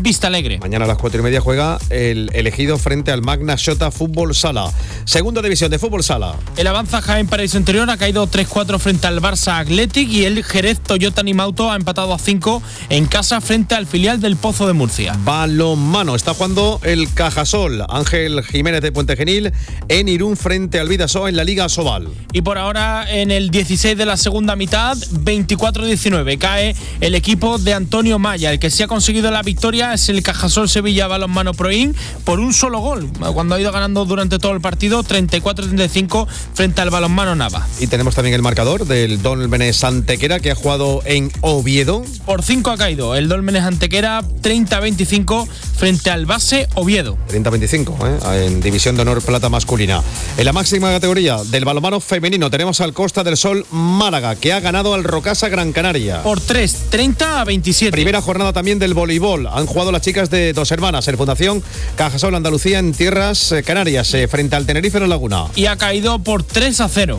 Vista Alegre. Mañana a las 4:30 juega el Elegido frente al Magna Xota Fútbol Sala. Segunda división de Fútbol Sala. El Avanza Jaén Paraíso Interior ha caído 3-4 frente al Barça Athletic y el Jerez Toyota Nimauto ha empatado a 5 en casa frente al filial del Pozo de Murcia. Balonmano, está jugando el Cajasol. Ángel Jiménez de Puente Genil en Irún frente al Vidasoa en la Liga Asobal. Y por ahora en el 16 de la segunda mitad, 24-19, cae el equipo de Antonio Maya. El que sí ha conseguido la victoria es el Cajasol Sevilla Balonmano Proin por un solo gol, cuando ha ido ganando durante todo el partido 34-35 frente al Balonmano Nava. Y tenemos también el marcador del Dólmenes Antequera, que ha jugado en Oviedo. Por 5 ha caído el Dólmenes Antequera, 30-25 frente al Base Oviedo. 30-25, en División de Honor Plata masculina. En la máxima categoría del balonmano femenino tenemos al Costa del Sol Málaga, que ha ganado al Rocasa Gran Canaria. Por 3, 30-27. Primera jornada también del voleibol. Han jugado las chicas de Dos Hermanas, en Fundación Cajasol Andalucía en tierras canarias, frente al Tenerife en La Laguna. Y ha caído por 3-0.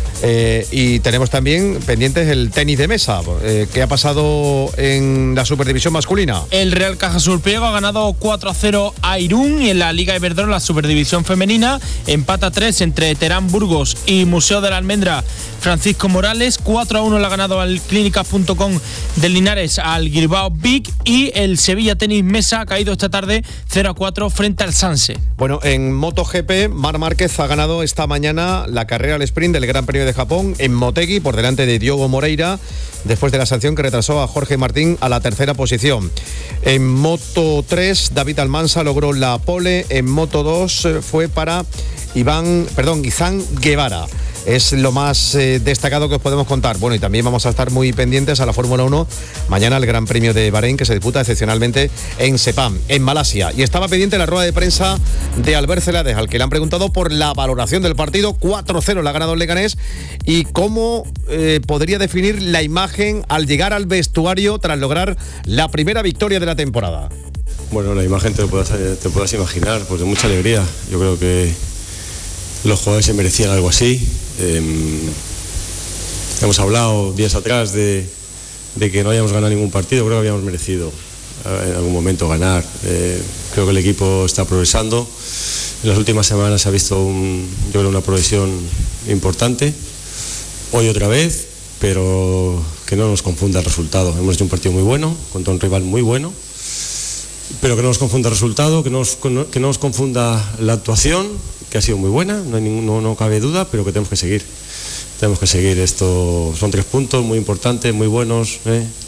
Y tenemos también pendientes el tenis de mesa, que ha pasado en la Superdivisión masculina. El Real Cajasol Priego ha ganado 4-0 a Irún, y en la Liga Iberdrola, la Superdivisión femenina, empata 3 entre Terán Burgos y Museo de la Almendra Francisco Morales. 4-1 le ha ganado al Clínicas.com del Linares al Bilbao Big, y el Sevilla Tenis Mesa ha caído esta tarde 0-4 frente al Sanse. Bueno, en MotoGP, Marc Márquez ha ganado esta mañana la carrera al sprint del Gran Premio de Japón en Motegi por delante de Diogo Moreira, después de la sanción que retrasó a Jorge Martín a la tercera posición. En Moto 3, David Almansa logró la pole. En Moto 2 fue para Izan Guevara. Es lo más destacado que os podemos contar. Bueno, y también vamos a estar muy pendientes a la Fórmula 1 mañana, el Gran Premio de Bahrein, que se disputa excepcionalmente en Sepang, en Malasia. Y estaba pendiente la rueda de prensa de Albert Celades, al que le han preguntado por la valoración del partido. 4-0 le ha ganado el Leganés, y cómo podría definir la imagen al llegar al vestuario tras lograr la primera victoria de la temporada. Bueno, la imagen te puedas imaginar, pues de mucha alegría. Yo creo que los jugadores se merecían algo así. Hemos hablado días atrás de que no habíamos ganado ningún partido. Creo que habíamos merecido en algún momento ganar. Creo que el equipo está progresando. En las últimas semanas se ha visto una progresión importante. Hoy otra vez, pero que no nos confunda el resultado. Hemos hecho un partido muy bueno contra un rival muy bueno, pero que no nos confunda el resultado, que no nos confunda la actuación, que ha sido muy buena, no cabe duda, pero que tenemos que seguir. Tenemos que seguir. Esto son 3 puntos muy importantes, muy buenos,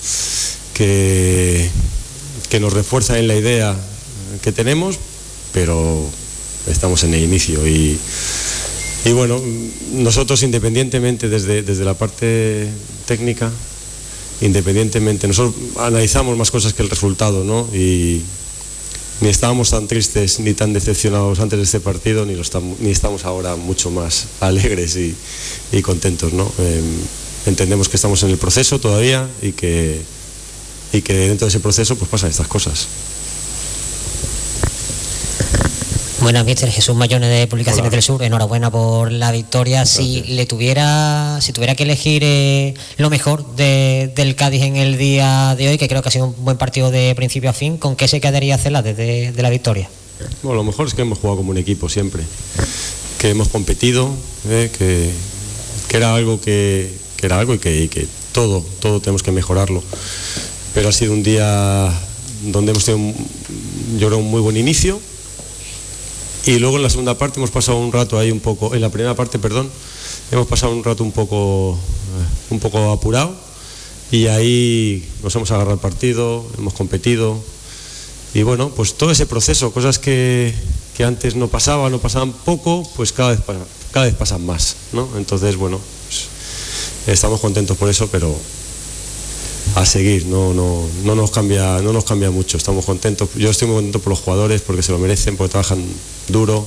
que nos refuerzan en la idea que tenemos, pero estamos en el inicio. Y bueno, nosotros independientemente desde la parte técnica, nosotros analizamos más cosas que el resultado, ¿no? Y ni estábamos tan tristes ni tan decepcionados antes de este partido, ni estamos ahora mucho más alegres y contentos, ¿no? Entendemos que estamos en el proceso todavía y que dentro de ese proceso pues pasan estas cosas. Buenas, míster. Jesús Mayones de Publicaciones Hola. del Sur. Enhorabuena por la victoria. Si tuviera que elegir lo mejor del Cádiz en el día de hoy, que creo que ha sido un buen partido de principio a fin, ¿con qué se quedaría Celades de la victoria? Bueno, lo mejor es que hemos jugado como un equipo siempre, que hemos competido, que era algo y que todo tenemos que mejorarlo. Pero ha sido un día donde hemos tenido, yo creo, un muy buen inicio. Y luego en la segunda parte hemos pasado un rato ahí en la primera parte, hemos pasado un rato un poco apurado, y ahí nos hemos agarrado el partido, hemos competido, y bueno, pues todo ese proceso, cosas que antes no pasaban poco, pues cada vez pasan más, ¿no? Entonces, bueno, pues estamos contentos por eso, pero a seguir, no nos cambia mucho, estamos contentos. Yo estoy muy contento por los jugadores, porque se lo merecen, porque trabajan duro,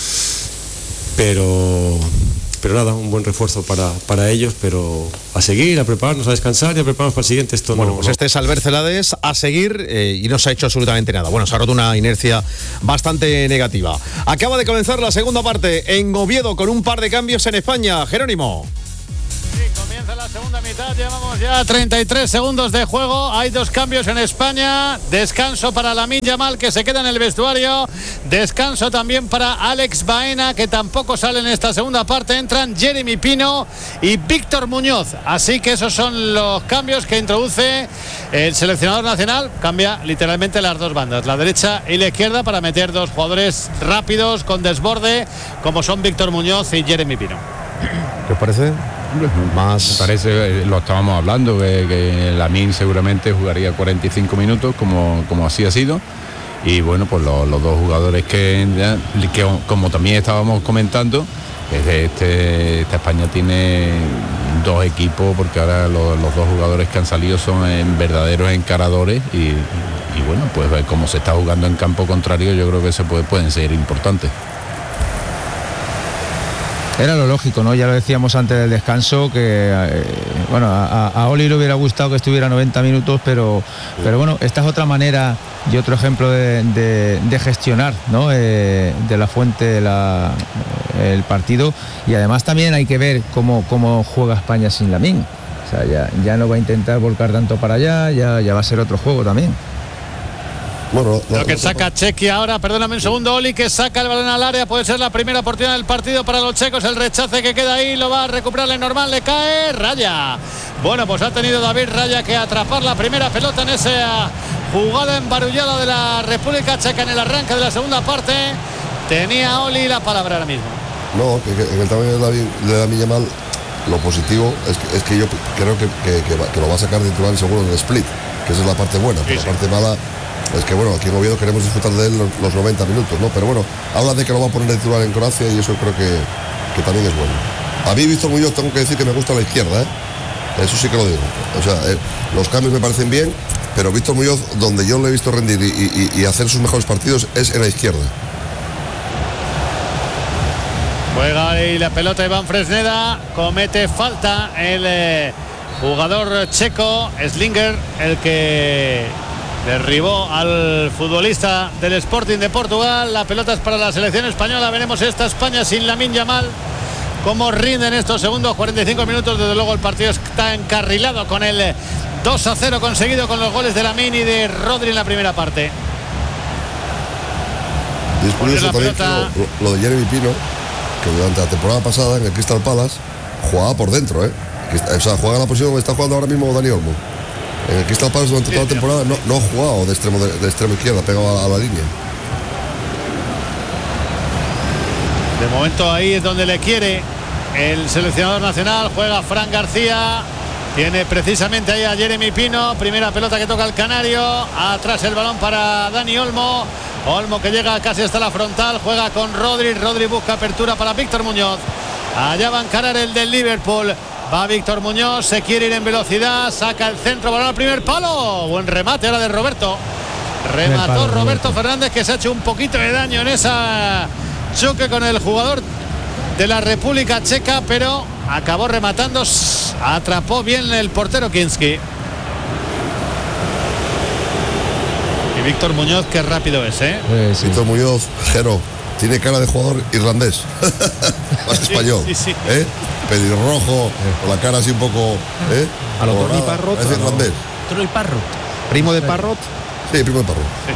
pero nada, un buen refuerzo para ellos, pero a seguir, a prepararnos, a descansar y a prepararnos para el siguiente. Este es Albert Celades, a seguir, y no se ha hecho absolutamente nada. Bueno, se ha roto una inercia bastante negativa. Acaba de comenzar la segunda parte en Oviedo, con un par de cambios en España. Jerónimo. Sí, comienza Comienza la segunda mitad, llevamos ya 33 segundos de juego. Hay 2 cambios en España. Descanso para Lamine Yamal, que se queda en el vestuario. Descanso también para Alex Baena, que tampoco sale en esta segunda parte. Entran Jeremy Pino y Víctor Muñoz. Así que esos son los cambios que introduce el seleccionador nacional. Cambia literalmente las 2 bandas, la derecha y la izquierda, para meter 2 jugadores rápidos con desborde, como son Víctor Muñoz y Jeremy Pino. ¿Qué os parece? Me parece, lo estábamos hablando, que Lamine seguramente jugaría 45 minutos como así ha sido. Y bueno, pues los 2 jugadores que como también estábamos comentando, esta España tiene 2 equipos, porque ahora los 2 jugadores que han salido son verdaderos encaradores y bueno, pues como se está jugando en campo contrario, yo creo que pueden ser importantes. Era lo lógico, ¿no? Ya lo decíamos antes del descanso, que bueno, a Oli le hubiera gustado que estuviera 90 minutos, pero bueno, esta es otra manera y otro ejemplo de gestionar, ¿no? De la Fuente el partido, y además también hay que ver cómo juega España sin Lamine. O sea, ya no va a intentar volcar tanto para allá, ya va a ser otro juego también. Bueno, lo que saca Chequi ahora, perdóname un segundo, Oli, que saca el balón al área, puede ser la primera oportunidad del partido para los checos. El rechace que queda ahí lo va a recuperar Lenormand, le cae Raya. Bueno, pues ha tenido David Raya que atrapar la primera pelota en esa jugada embarullada de la República Checa en el arranque de la segunda parte. Tenía Oli la palabra ahora mismo. No, que en el tamaño de Lamine Yamal, lo positivo es que yo creo que lo va a sacar de titular seguro en el split, que esa es la parte buena, pero la parte mala es que bueno, aquí en Oviedo queremos disfrutar de él los 90 minutos, ¿no? Pero bueno, habla de que lo va a poner de titular en Croacia y eso creo que también es bueno. A mí, Víctor Muñoz, tengo que decir que me gusta la izquierda, ¿eh? Eso sí que lo digo. O sea, los cambios me parecen bien, pero Víctor Muñoz, donde yo lo he visto rendir y hacer sus mejores partidos es en la izquierda. Juega ahí la pelota Iván Fresneda, comete falta el jugador checo, Slinger, el que derribó al futbolista del Sporting de Portugal. La pelota es para la selección española. Veremos esta España sin Lamine Yamal, cómo rinden estos segundos 45 minutos. Desde luego el partido está encarrilado con el 2-0 conseguido con los goles de Lamine y de Rodri en la primera parte. Y es curioso también lo de Jeremy Pino, que durante la temporada pasada en el Crystal Palace jugaba por dentro, o sea, juega en la posición donde está jugando ahora mismo Dani Olmo. En el Crystal Palace durante toda la temporada no ha jugado de extremo izquierda, pegado a la línea. De momento ahí es donde le quiere el seleccionador nacional. Juega Fran García, tiene precisamente ahí a Jeremy Pino. Primera pelota que toca el canario, atrás el balón para Dani Olmo. Olmo que llega casi hasta la frontal, juega con Rodri. Rodri busca apertura para Víctor Muñoz. Allá va a encarar el del Liverpool. Va Víctor Muñoz, se quiere ir en velocidad, saca el centro, balón al primer palo. Buen remate ahora de Roberto. Remató Roberto Fernández, que se ha hecho un poquito de daño en esa choque con el jugador de la República Checa, pero acabó rematando. Atrapó bien el portero Kinski. Y Víctor Muñoz, qué rápido es, ¿eh? Sí. Víctor Muñoz, Jero, tiene cara de jugador irlandés. Más español. Sí. Pelirrojo, con la cara así un poco. A lo Tony Parrot. Es irlandés. Troy Parrot. ¿Primo de Parrot? Sí, primo de Parrot. Sí.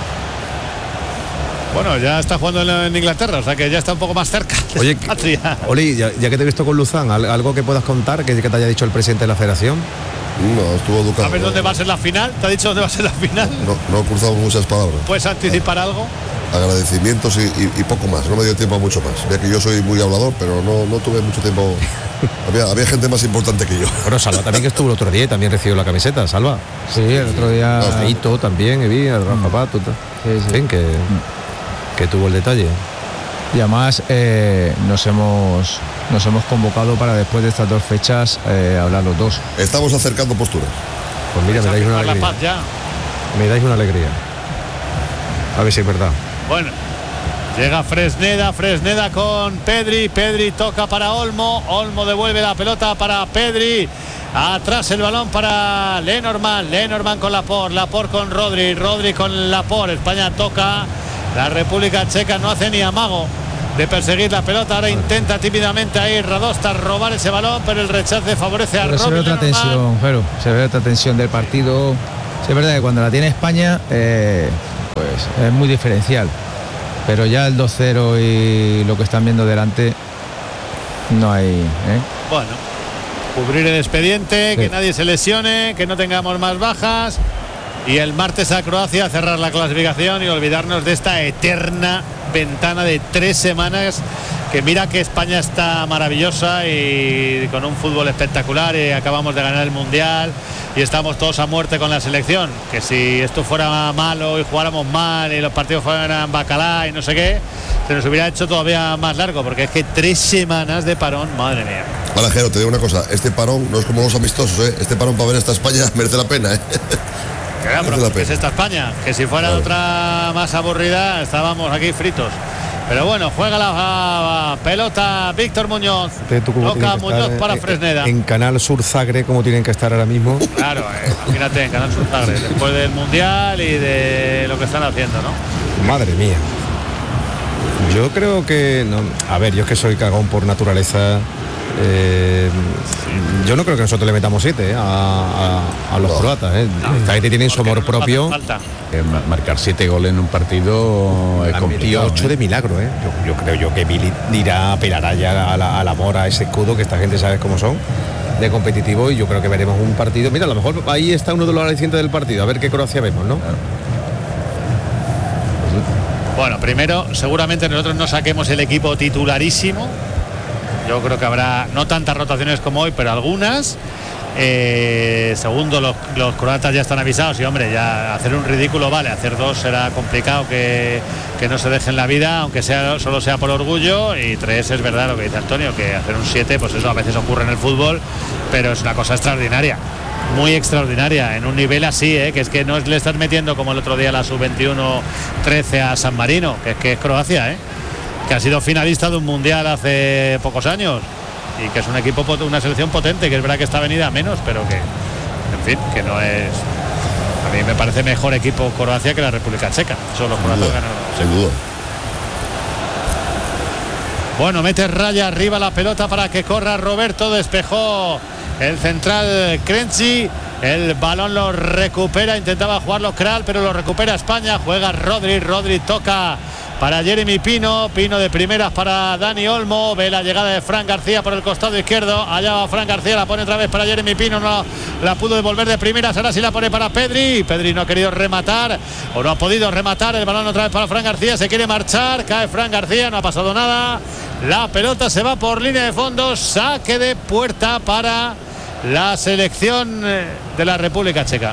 Bueno, ya está jugando en Inglaterra, o sea que ya está un poco más cerca. Oye, Oli, ya que te he visto con Luzán, ¿algo que puedas contar que te haya dicho el presidente de la federación? No, estuvo educado. ¿Sabes dónde va a ser la final? ¿Te ha dicho dónde va a ser la final? No cruzamos muchas palabras. ¿Puedes anticipar algo? Agradecimientos y poco más. No me dio tiempo a mucho más. Vea que yo soy muy hablador, pero no tuve mucho tiempo. Había gente más importante que yo. Bueno, Salva también, que estuvo el otro día y también recibió la camiseta, Salva. Sí, el otro día. Feito también, vi a Rafa Pato. Sí. Que tuvo el detalle. Y además nos hemos convocado para después de estas 2 fechas hablar los 2. Estamos acercando posturas. Pues mira, me dais una alegría. La paz ya. Me dais una alegría. A ver si es verdad. Bueno, llega Fresneda con Pedri. Pedri toca para Olmo. Olmo devuelve la pelota para Pedri. Atrás el balón para Lenormand. Lenormand con Laporte con Rodri. Rodri con Laporte. España toca. La República Checa no hace ni amago de perseguir la pelota. Ahora intenta tímidamente ahí Radosta robar ese balón, pero el rechace favorece a Robin. Se ve otra tensión, pero se ve otra tensión del partido. Sí, es verdad que cuando la tiene España, pues es muy diferencial. Pero ya el 2-0 y lo que están viendo delante, no hay. Bueno, cubrir el expediente, sí, que nadie se lesione, que no tengamos más bajas. Y el martes a Croacia cerrar la clasificación y olvidarnos de esta eterna ventana de 3 semanas. Que mira que España está maravillosa y con un fútbol espectacular, y acabamos de ganar el Mundial y estamos todos a muerte con la selección. Que si esto fuera malo y jugáramos mal y los partidos fueran bacalá y no sé qué, se nos hubiera hecho todavía más largo, porque es que 3 semanas de parón, madre mía. Vale, Jero, te digo una cosa, este parón no es como los amistosos, este parón para ver esta España merece la pena, Claro, pero ¿qué es esta España? Que si fuera otra más aburrida estábamos aquí fritos. Pero bueno, juega la pelota Víctor Muñoz. Toca Muñoz para Fresneda. En Canal Sur Zagreb, como tienen que estar ahora mismo. Claro, imagínate, en Canal Sur Zagreb, después del Mundial y de lo que están haciendo, ¿no? Madre mía. Yo creo que... No, a ver, yo es que soy cagón por naturaleza. Yo no creo que nosotros le metamos 7 a los croatas. Esta gente tiene su amor propio. Marcar 7 goles en un partido es complicado. 8 de milagro. Yo creo que Billy dirá, apelará ya a la mora, a ese escudo, que esta gente sabe cómo son, de competitivo, y yo creo que veremos un partido. Mira, a lo mejor ahí está uno de los alicientes del partido, a ver qué Croacia vemos, ¿no? Claro. Bueno, primero, seguramente nosotros no saquemos el equipo titularísimo. Yo creo que habrá no tantas rotaciones como hoy, pero algunas. Segundo, los croatas ya están avisados, y hombre, ya hacer un ridículo vale, hacer 2 será complicado, que no se dejen la vida, aunque solo sea por orgullo. Y 3, es verdad lo que dice Antonio, que hacer un 7, pues eso a veces ocurre en el fútbol, pero es una cosa extraordinaria, muy extraordinaria, en un nivel así, que es que no le estás metiendo como el otro día la sub-21 13 a San Marino, que es Croacia, que ha sido finalista de un mundial hace pocos años, y que es un equipo, una selección potente, que es verdad que está venida a menos, pero que, en fin, que no es... A mí me parece mejor equipo Croacia que la República Checa. Son los croatas ganaron. Sin duda. Bueno, mete raya arriba la pelota para que corra Roberto, despejó el central Krenzi, el balón lo recupera, intentaba jugarlo Kral, pero lo recupera España, juega Rodri toca para Jeremy Pino de primeras para Dani Olmo, ve la llegada de Fran García por el costado izquierdo, allá va Fran García, la pone otra vez para Jeremy Pino, no la pudo devolver de primeras, ahora sí la pone para Pedri no ha querido rematar, o no ha podido rematar, el balón otra vez para Fran García, se quiere marchar, cae Fran García, no ha pasado nada, la pelota se va por línea de fondo, saque de puerta para la selección de la República Checa.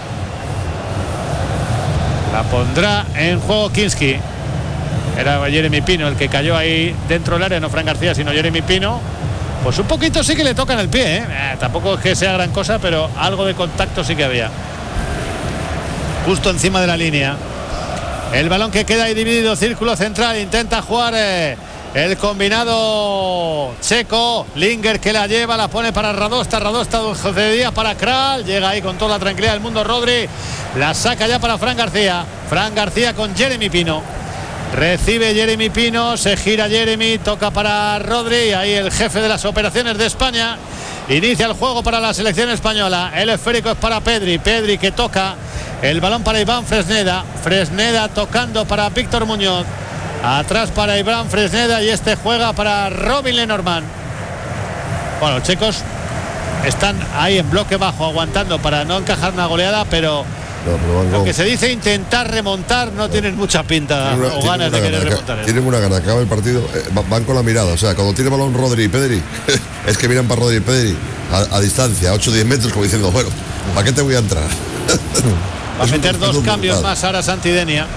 La pondrá en juego Kinski. Era Jeremy Pino el que cayó ahí dentro del área, no Fran García, sino Jeremy Pino. Pues un poquito sí que le toca en el pie, tampoco es que sea gran cosa, pero algo de contacto sí que había. Justo encima de la línea. El balón que queda ahí dividido, círculo central, intenta jugar el combinado checo. Linger que la lleva, la pone para Radosta José Díaz para Kral, llega ahí con toda la tranquilidad del mundo Rodri, la saca ya para Fran García con Jeremy Pino. Recibe Jeremy Pino, se gira Jeremy, toca para Rodri, ahí el jefe de las operaciones de España. Inicia el juego para la selección española. El esférico es para Pedri que toca el balón para Iván Fresneda tocando para Víctor Muñoz. Atrás para Iván Fresneda, y este juega para Robin Lenormand. Bueno, los checos están ahí en bloque bajo, aguantando para no encajar una goleada, pero lo que se dice intentar remontar, no tienen mucha pinta o ganas de querer remontar. Tienen una gana, acaba el partido, van con la mirada. O sea, cuando tiene balón Rodri y Pedri, es que miran para Rodri y Pedri a distancia, a 8 o 10 metros, como diciendo, bueno, ¿para qué te voy a entrar? Va a meter 2 cambios más ahora Santidenia.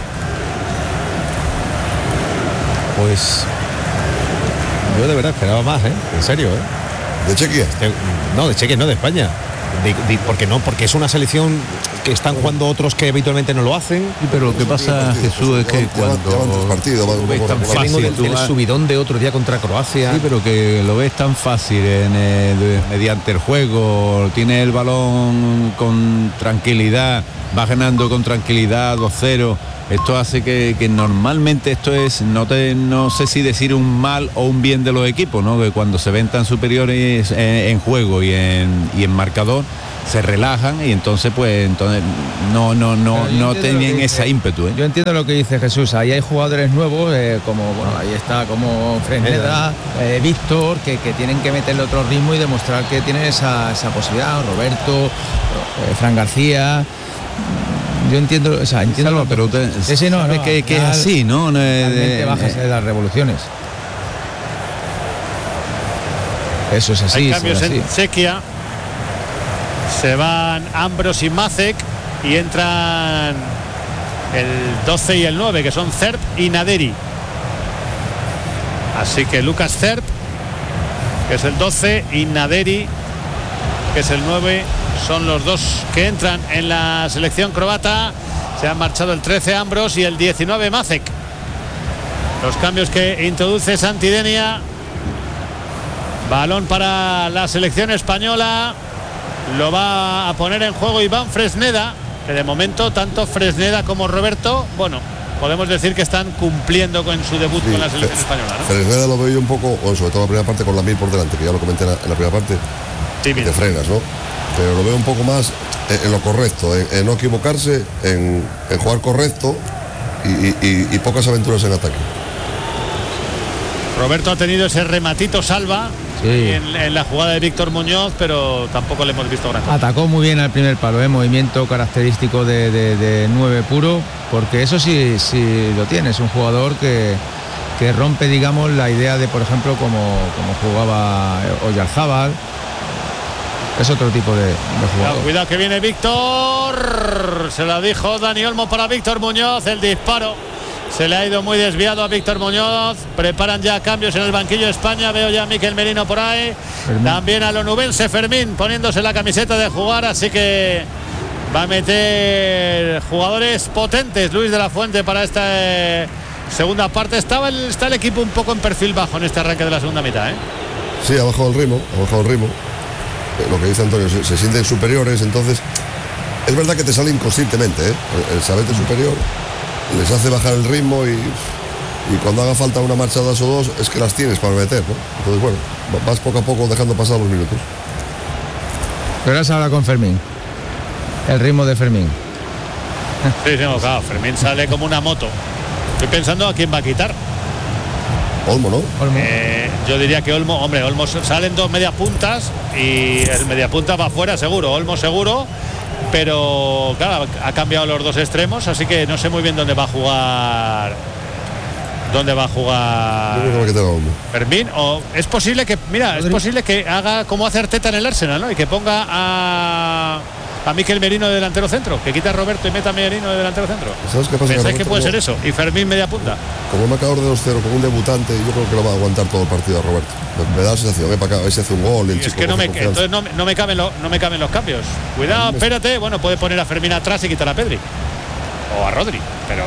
Pues yo de verdad esperaba más, en serio, ¿De Chequia? No, de Chequia no, de España. Porque es una selección que están jugando otros que habitualmente no lo hacen. Sí, pero lo que pasa, Jesús, es que cuando partidos, ves tan fácil, del subidón de otro día contra Croacia. Sí, pero que lo ves tan fácil mediante el juego, tienes el balón con tranquilidad, vas ganando con tranquilidad 2-0. Esto hace que normalmente esto es, no sé si decir un mal o un bien de los equipos, ¿no? Que cuando se ven tan superiores en juego y en marcador, se relajan y entonces no tienen ese ímpetu. Yo entiendo lo que dice Jesús. Ahí hay jugadores nuevos, ahí está como Fresneda, Víctor, que tienen que meterle otro ritmo y demostrar que tienen esa posibilidad. Roberto, Fran García. Yo entiendo, pero usted sabe que es así, ¿no? Bajas de las revoluciones. Eso es así. Hay cambios en Chequia. Se van Ambros y Macek y entran el 12 y el 9, que son Cerp y Naderi. Así que Lucas Cerp, que es el 12, y Naderi, que es el 9, son los dos que entran en la selección croata. Se han marchado el 13 Ambros y el 19 Macek. Los cambios que introduce Santidenia. Balón para la selección española. Lo va a poner en juego Iván Fresneda, que de momento tanto Fresneda como Roberto, podemos decir que están cumpliendo con su debut con la selección española, ¿no? Fresneda lo veo yo un poco, sobre todo la primera parte con la 1000 por delante, que ya lo comenté en la primera parte, de frenas, ¿no? Pero lo veo un poco más en lo correcto, en no equivocarse, en jugar correcto y pocas aventuras en ataque. Roberto ha tenido ese rematito salva. Sí. En la jugada de Víctor Muñoz, pero tampoco le hemos visto gran cosa. Atacó muy bien al primer palo, movimiento característico de 9 puro, porque eso sí lo tiene. Es un jugador que rompe, digamos, la idea de, por ejemplo, como jugaba Oyarzábal. Es otro tipo de jugador. Cuidado que viene Víctor. Se la dijo Dani Olmo para Víctor Muñoz. El disparo se le ha ido muy desviado a Víctor Muñoz. Preparan ya cambios en el banquillo de España. Veo ya a Miquel Merino por ahí. También a lonubense Fermín poniéndose la camiseta de jugar. Así que va a meter jugadores potentes Luis de la Fuente para esta segunda parte. Está el equipo un poco en perfil bajo en este arranque de la segunda mitad, ¿eh? Sí, ha bajado el ritmo. Lo que dice Antonio, se sienten superiores. Entonces es verdad que te sale inconscientemente, ¿eh? El saberte superior les hace bajar el ritmo y cuando haga falta una marchadas o dos es que las tienes para meter, ¿no? Entonces vas poco a poco dejando pasar los minutos. Pero has hablado con Fermín, el ritmo de Fermín. Sí, claro, Fermín sale como una moto. Estoy pensando a quién va a quitar. Olmo, ¿no? Yo diría que Olmo salen dos mediapuntas y el mediapunta va afuera seguro, Olmo seguro, pero claro, ha cambiado los dos extremos, así que no sé muy bien dónde va a jugar Fermín. O es posible que haga como hace Arteta en el Arsenal, ¿no? Y que ponga a Miquel Merino de delantero centro, que quita a Roberto y meta a Merino de delantero centro. ¿Sabes qué pasa? ¿Pensáis que puede ser eso? Y Fermín media punta. Como un marcador de 2-0 con un debutante, yo creo que lo va a aguantar todo el partido a Roberto. Me da la sensación, para acá, a ver si hace un gol. Es que entonces no me caben los cambios. Cuidado, espérate. Puede poner a Fermín atrás y quitar a Pedri. O a Rodri, pero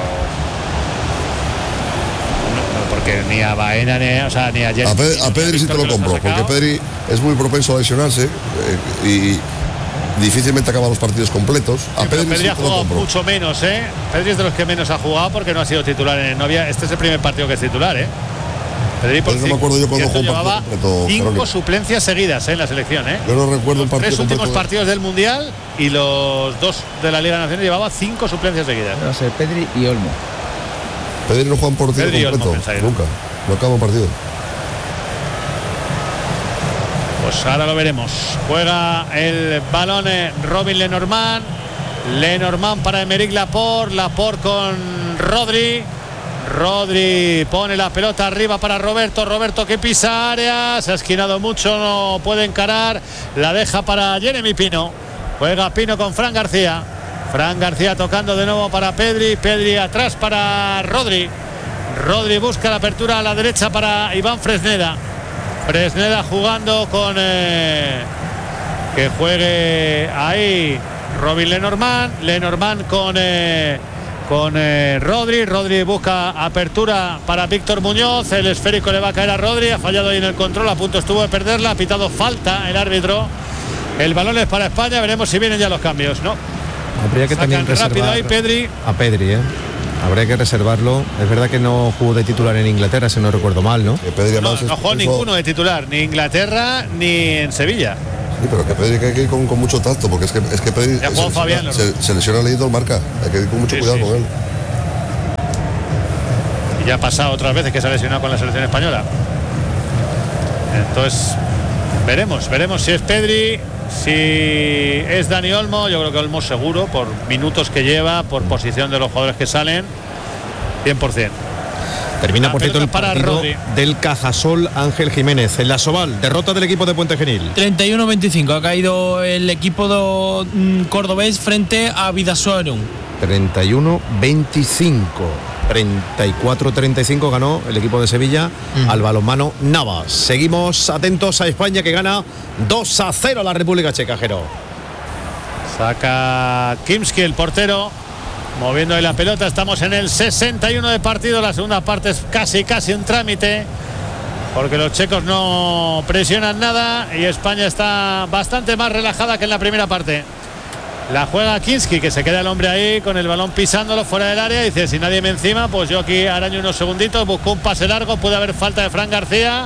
no, porque ni a Baena ni a Jeremy. A Pedri sí te lo compro, porque Pedri es muy propenso a lesionarse y difícilmente acaba los partidos completos. Sí, Pedri ha jugado mucho menos, ¿eh? Pedri es de los que menos ha jugado porque no ha sido titular en el Novia. Este es el primer partido que es titular, ¿eh? Pedri no me acuerdo yo cuando jugó llevaba 5 suplencias seguidas en la selección, ¿eh? Yo no recuerdo un partido. Los 3 últimos partidos del Mundial y los 2 de la Liga Nacional llevaba 5 suplencias seguidas. No sé, Pedri y Olmo. Pedri no juega un partido completo, nunca. No acaba un partido. Pues ahora lo veremos. Juega el balón Robin Lenormand. Lenormand para Aymeric Laporte. Laporte con Rodri. Rodri pone la pelota arriba para Roberto. Roberto que pisa área. Se ha esquinado mucho. No puede encarar. La deja para Jeremy Pino. Juega Pino con Fran García. Fran García tocando de nuevo para Pedri. Pedri atrás para Rodri. Rodri busca la apertura a la derecha para Iván Fresneda. Fresneda jugando con que juegue ahí Robin Lenormand con Rodri busca apertura para Víctor Muñoz, el esférico le va a caer a Rodri, ha fallado ahí en el control, a punto estuvo de perderla, ha pitado falta el árbitro, el balón es para España, veremos si vienen ya los cambios, ¿no? Habría que también rápido ahí Pedri. A Pedri, habría que reservarlo. Es verdad que no jugó de titular en Inglaterra, si no recuerdo mal, ¿no? No jugó ninguno de titular, ni Inglaterra ni en Sevilla. Sí, pero que Pedri hay que ir con mucho tacto, porque es que Pedri se lesiona leyendo el marca. Hay que ir con mucho cuidado con él. Y ya ha pasado otras veces que se ha lesionado con la selección española. Entonces, veremos si es Pedri, si es Dani Olmo. Yo creo que Olmo seguro, por minutos que lleva, por posición de los jugadores que salen, 100%. Termina, por cierto, el partido del Cajasol Ángel Jiménez. En la Soval, derrota del equipo de Puente Genil. 31-25. Ha caído el equipo cordobés frente a Bidasoa Irún. 31-25. 34-35 ganó el equipo de Sevilla al balonmano Navas. Seguimos atentos a España, que gana 2-0 a la República Checa, Jero. Saca Kimski, el portero, moviendo ahí la pelota. Estamos en el 61 de partido. La segunda parte es casi un trámite, porque los checos no presionan nada y España está bastante más relajada que en la primera parte. La juega Kinski, que se queda el hombre ahí con el balón pisándolo fuera del área. Dice, si nadie me encima, pues yo aquí araño unos segunditos. Buscó un pase largo, puede haber falta de Fran García.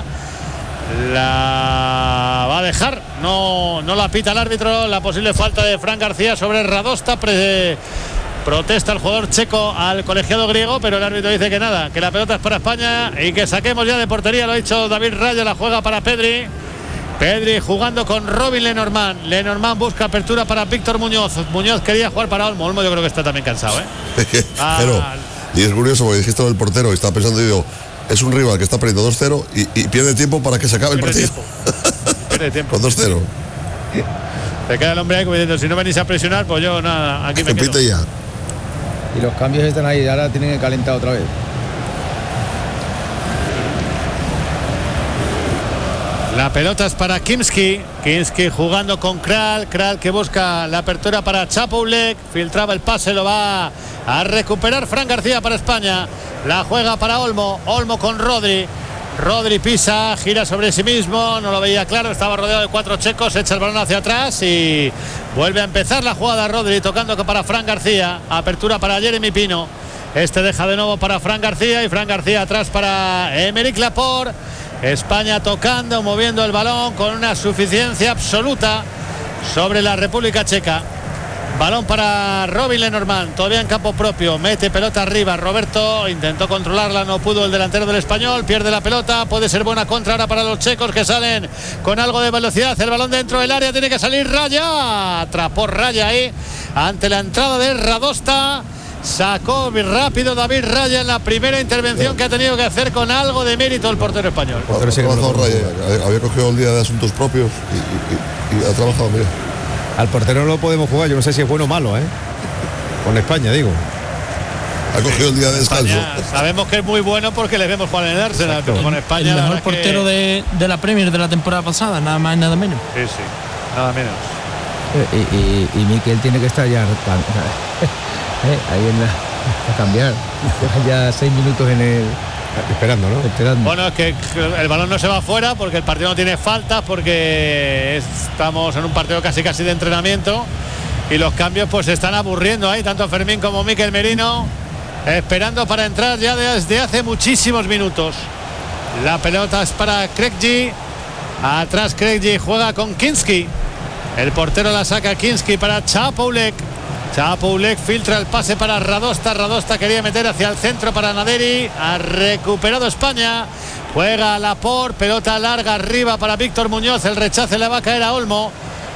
La va a dejar, no la pita el árbitro. La posible falta de Fran García sobre Radosta. Protesta el jugador checo al colegiado griego, pero el árbitro dice que nada, que la pelota es para España y que saquemos ya de portería. Lo ha dicho David Raya. La juega para Pedri jugando con Robin Lenormand busca apertura para Víctor Muñoz quería jugar para Olmo yo creo que está también cansado, Pero, y es curioso porque dijiste lo del portero y estaba pensando, digo, es un rival que está perdiendo 2-0 y pierde tiempo para que se acabe el partido. Pierde tiempo. Con 2-0 se queda el hombre ahí como diciendo, si no venís a presionar, pues yo nada, aquí me quedo. Ya. Y los cambios están ahí, ahora tienen que calentar otra vez. La pelota es para Kimski jugando con Kral que busca la apertura para Čapoulek, filtraba el pase, lo va a recuperar Fran García para España. La juega para Olmo con Rodri pisa, gira sobre sí mismo, no lo veía claro, estaba rodeado de 4 checos, echa el balón hacia atrás y vuelve a empezar la jugada. Rodri tocando para Fran García, apertura para Jeremy Pino, deja de nuevo para Fran García y Fran García atrás para Aymeric Laporte. España tocando, moviendo el balón con una suficiencia absoluta sobre la República Checa. Balón para Robin Lenormand, todavía en campo propio, mete pelota arriba. Roberto intentó controlarla, no pudo el delantero del Español, pierde la pelota, puede ser buena contra ahora para los checos que salen con algo de velocidad. El balón dentro del área, tiene que salir Raya, atrapó Raya ahí ante la entrada de Radosta. Sacó rápido David Raya en la primera intervención que ha tenido que hacer con algo de mérito el portero español. Había cogido el día de asuntos propios y ha trabajado, mira. Al portero no lo podemos jugar, yo no sé si es bueno o malo, con España, digo. Ha cogido el día de descanso. Sabemos que es muy bueno porque le vemos jugar en el Arsenal, pero con España. El mejor portero de la Premier de la temporada pasada, nada más y nada menos. Sí, nada menos. Y Mikel tiene que estar ya ahí a cambiar. Ya 6 minutos en el esperando, ¿no? Bueno, es que el balón no se va afuera porque el partido no tiene faltas, porque estamos en un partido casi de entrenamiento y los cambios pues se están aburriendo ahí, tanto Fermín como Mikel Merino esperando para entrar ya desde hace muchísimos minutos. La pelota es para Krekji, atrás Krekji juega con Kinski, el portero la saca Kinski para Čapoulek filtra el pase para Radosta quería meter hacia el centro para Naderi, ha recuperado España, juega Laporte, pelota larga arriba para Víctor Muñoz, el rechace le va a caer a Olmo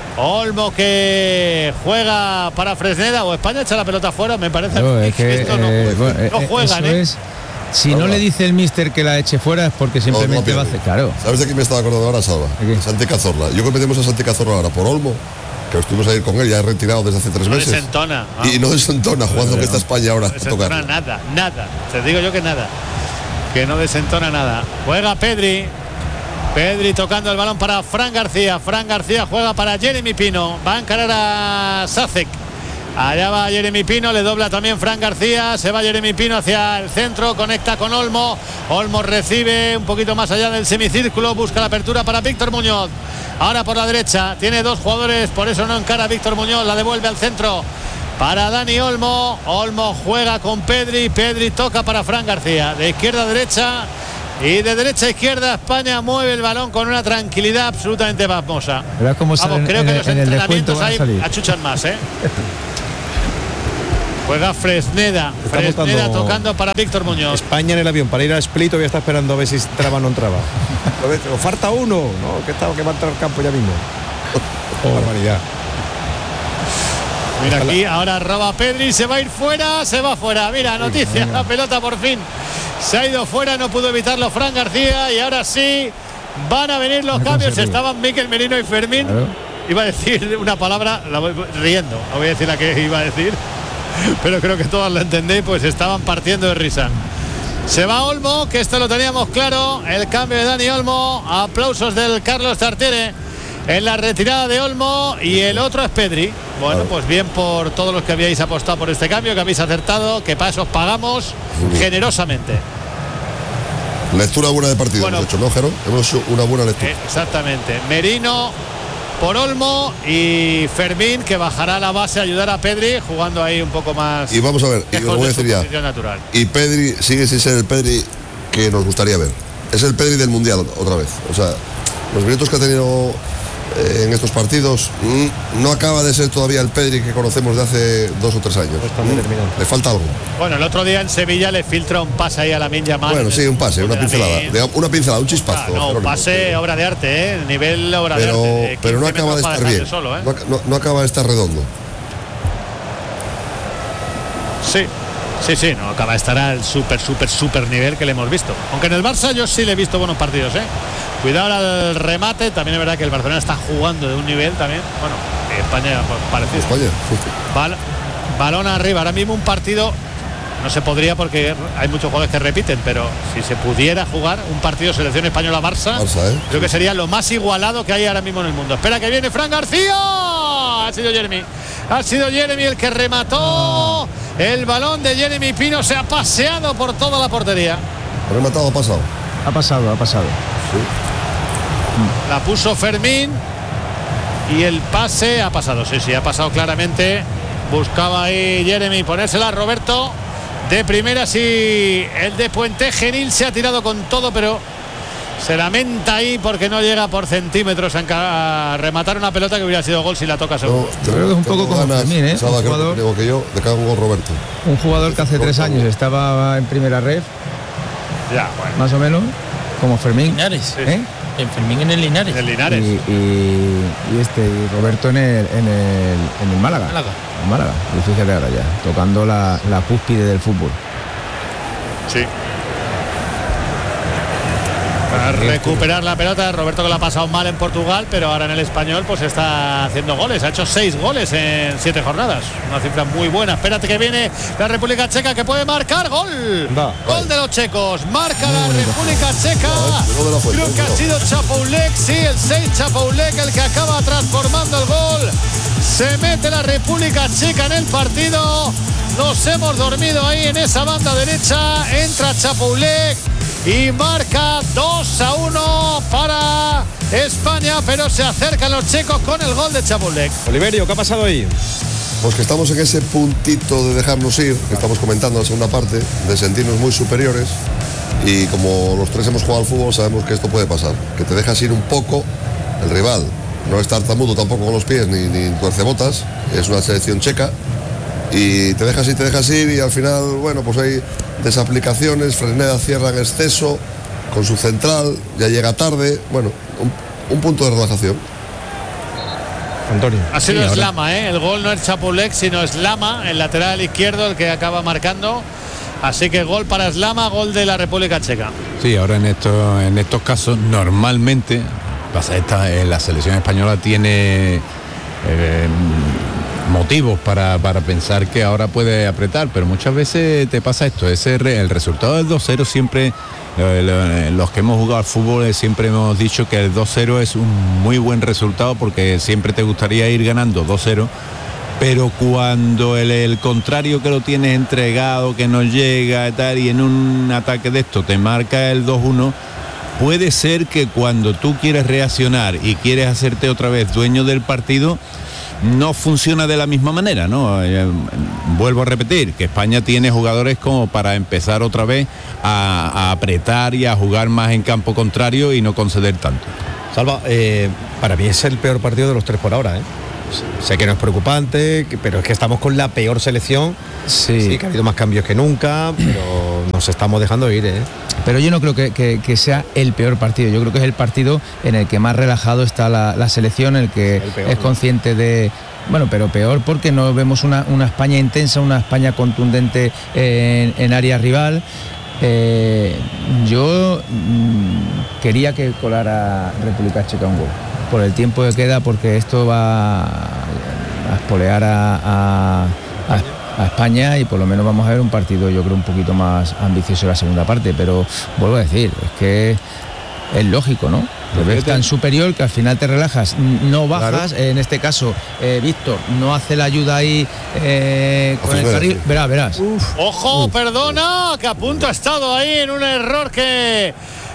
que juega para Fresneda, o España echa la pelota fuera, me parece. No, es que no juegan, si no le dice el míster que la eche fuera es porque simplemente va a hacer, claro. ¿Sabes de quién me estaba acordando ahora, Salva? Santi Cazorla. Yo que metemos a Santi Cazorla ahora por Olmo, que estuvimos a ir con él, ya retirado desde hace 3 meses. Desentona. Y no desentona jugando que está España ahora. No desentona nada. Te digo yo que nada. Que no desentona nada. Juega Pedri. Pedri tocando el balón para Fran García. Fran García juega para Jeremy Pino. Va a encarar a Sacek. Allá va Jeremy Pino, le dobla también Fran García. Se va Jeremy Pino hacia el centro, conecta con Olmo. Olmo recibe un poquito más allá del semicírculo, busca la apertura para Víctor Muñoz. Ahora por la derecha, tiene dos jugadores, por eso no encara a Víctor Muñoz, la devuelve al centro para Dani Olmo. Olmo juega con Pedri, Pedri toca para Fran García. De izquierda a derecha y de derecha a izquierda, España mueve el balón con una tranquilidad absolutamente pasmosa. Vamos, creo que los entrenamientos ahí achuchan más, ¿eh? Juega Fresneda tocando para Víctor Muñoz. España en el avión para ir a Split, todavía está esperando a ver si traba o no traba. O falta uno, ¿no? Que va a entrar al campo ya mismo. Barbaridad. Mira aquí, ahora roba Pedri, se va a ir fuera, se va fuera. Mira, noticia, la pelota por fin se ha ido fuera, no pudo evitarlo Fran García y ahora sí van a venir los cambios. Estaban Mikel Merino y Fermín. Claro. Iba a decir una palabra, la voy riendo, no voy a decir la que iba a decir, pero creo que todos lo entendéis, pues estaban partiendo de risa. Se va Olmo, que esto lo teníamos claro, el cambio de Dani Olmo. Aplausos del Carlos Tartiere en la retirada de Olmo, y el otro es Pedri. Bueno, pues bien por todos los que habíais apostado por este cambio, que habéis acertado, que para eso os pagamos generosamente. Lectura buena de partido, bueno, hemos hecho, ¿no, Jero? Hemos hecho una buena lectura. Exactamente. Merino por Olmo y Fermín, que bajará a la base a ayudar a Pedri, jugando ahí un poco más. Y vamos a ver, y os voy a decir ya. Natural. Y Pedri sigue sin ser el Pedri que nos gustaría ver. Es el Pedri del Mundial otra vez. O sea, los minutos que ha tenido en estos partidos no acaba de ser todavía el Pedri que conocemos de hace 2 o 3 años. Le falta algo. Bueno, el otro día en Sevilla le filtra un pase ahí a Lamine Yamal. Bueno, sí, un pase, una pincelada, un chispazo. No, un pase, obra de arte, nivel obra de arte. Pero no acaba de estar bien. Solo, no acaba de estar redondo. Sí, no acaba de estar al super nivel que le hemos visto. Aunque en el Barça yo sí le he visto buenos partidos, Cuidado al remate, también es verdad que el Barcelona está jugando de un nivel también. Bueno, España parecido. Balón arriba, ahora mismo un partido no se podría porque hay muchos jugadores que repiten, pero si se pudiera jugar un partido selección española-Barça, creo que sería lo más igualado que hay ahora mismo en el mundo. Espera que viene Fran García. Ha sido Jeremy el que remató. El balón de Jeremy Pino se ha paseado por toda la portería. ¿Ha rematado o ha pasado? Ha pasado. Sí. La puso Fermín y el pase ha pasado. Sí, ha pasado claramente. Buscaba ahí Jeremy ponérsela a Roberto de primeras y el de Puente Genil se ha tirado con todo, pero se lamenta ahí porque no llega por centímetros a rematar una pelota que hubiera sido gol si la toca seguro. Creo que es un poco como Fermín, un jugador, que yo, de cada gol Roberto. Un jugador que hace 3 años estaba en primera red. Ya, bueno. Más o menos, como Fermín. Linares. En Fermín en el Linares. Y Roberto en el Málaga. En Málaga. Y fíjate ahora ya, tocando la cúspide del fútbol. Sí. Para recuperar la pelota, Roberto, que la ha pasado mal en Portugal, pero ahora en el Español pues está haciendo goles. Ha hecho 6 goles en 7 jornadas. Una cifra muy buena. Espérate que viene la República Checa, que puede marcar. ¡Gol! Gol de los checos. Marca la República Checa. Creo que ha sido Chapoulek. Sí, el 6 Chapoulek el que acaba transformando el gol. Se mete la República Checa en el partido. Nos hemos dormido ahí en esa banda derecha. Entra Chapoulek y marca 2-1 para España, pero se acercan los checos con el gol de Chapoulek. Oliverio, ¿qué ha pasado ahí? Pues que estamos en ese puntito de dejarnos ir, que estamos comentando en la segunda parte, de sentirnos muy superiores, y como los 3 hemos jugado al fútbol sabemos que esto puede pasar, que te dejas ir un poco el rival, no es tartamudo tampoco con los pies ni tuercebotas, es una selección checa, y te dejas ir y al final, bueno, pues hay desaplicaciones. Fresneda cierra en exceso con su central, ya llega tarde, bueno, un punto de relajación. Antonio. Ha sido Slama, el gol no es Chapoulek, sino Slama, el lateral izquierdo, el que acaba marcando. Así que gol para Slama, gol de la República Checa. Sí, ahora en estos casos normalmente la selección española tiene motivos para pensar que ahora puede apretar, pero muchas veces te pasa esto, el resultado del 2-0 siempre, los que hemos jugado al fútbol siempre hemos dicho que el 2-0 es un muy buen resultado porque siempre te gustaría ir ganando 2-0, pero cuando el contrario que lo tienes entregado, que no llega y tal, y en un ataque de esto te marca el 2-1, puede ser que cuando tú quieres reaccionar y quieres hacerte otra vez dueño del partido, no funciona de la misma manera, ¿no? Vuelvo a repetir, que España tiene jugadores como para empezar otra vez a apretar y a jugar más en campo contrario y no conceder tanto. Salva, para mí es el peor partido de los 3 por ahora, ¿eh? Sé que no es preocupante, pero es que estamos con la peor selección. Sí, que ha habido más cambios que nunca, pero nos estamos dejando ir, ¿eh? Pero yo no creo que sea el peor partido. Yo creo que es el partido en el que más relajado está la selección, en el que peor, es consciente de... Bueno, pero peor porque no vemos una España intensa, una España contundente en área rival. Yo quería que colara República Checa un gol por el tiempo que queda, porque esto va a espolear a España, y por lo menos vamos a ver un partido, yo creo, un poquito más ambicioso en la segunda parte. Pero vuelvo a decir, es que es lógico, ¿no? Te ves tan superior que al final te relajas, no bajas. Claro. En este caso, Víctor no hace la ayuda ahí con el carril. Verás. Ojo, perdona, que a punto ha estado ahí en un error que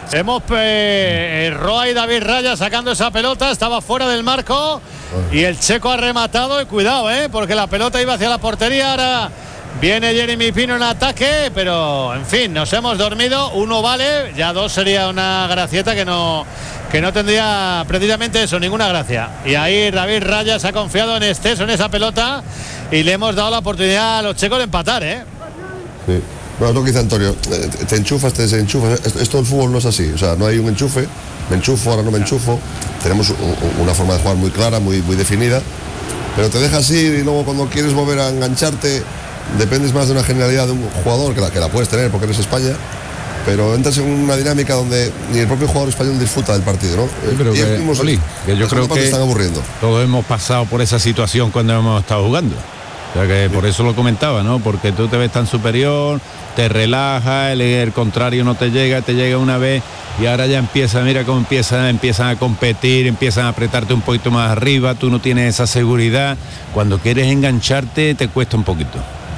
erró ahí David Raya sacando esa pelota, estaba fuera del marco y el checo ha rematado, y cuidado, porque la pelota iba hacia la portería. Ahora viene Jeremy Pino en ataque, pero en fin, nos hemos dormido. 1 vale, ya 2 sería una gracieta que no tendría precisamente eso, ninguna gracia. Y ahí David Raya se ha confiado en exceso en esa pelota y le hemos dado la oportunidad a los checos de empatar, Sí. Bueno, es lo que dice Antonio, te enchufas, te desenchufas. Esto del fútbol no es así, o sea, no hay un enchufe, me enchufo, ahora no me enchufo. Tenemos una forma de jugar muy clara, muy definida, pero te dejas ir y luego cuando quieres volver a engancharte, dependes más de una genialidad de un jugador, que la puedes tener porque eres España, pero entras en una dinámica donde ni el propio jugador español disfruta del partido, ¿no? Sí, pero que yo creo que están aburriendo. Todos hemos pasado por esa situación cuando hemos estado jugando. O sea que por eso lo comentaba, ¿no? Porque tú te ves tan superior, te relajas, el contrario no te llega una vez, y ahora ya mira cómo empiezan a competir, empiezan a apretarte un poquito más arriba, tú no tienes esa seguridad. Cuando quieres engancharte te cuesta un poquito.